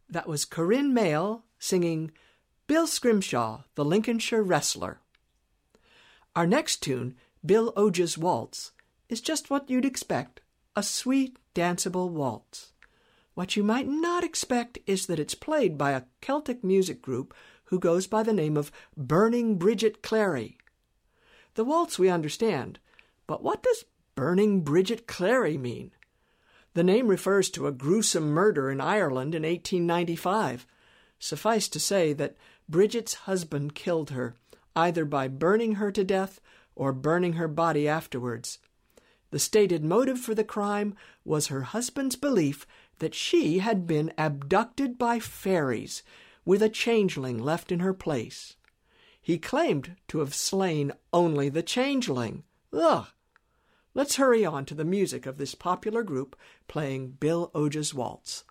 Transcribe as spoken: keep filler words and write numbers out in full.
That was Corinne Mayle singing Bill Scrimshaw, the Lincolnshire Wrestler. Our next tune, Bill Oge's Waltz, is just what you'd expect, a sweet, danceable waltz. What you might not expect is that it's played by a Celtic music group who goes by the name of Burning Bridget Clary. The waltz we understand, but what does Burning Bridget Clary mean? The name refers to a gruesome murder in Ireland in eighteen ninety-five. Suffice to say that Bridget's husband killed her, either by burning her to death or burning her body afterwards. The stated motive for the crime was her husband's belief that she had been abducted by fairies, with a changeling left in her place. He claimed to have slain only the changeling. Ugh! Let's hurry on to the music of this popular group playing Bill Oge's Waltz.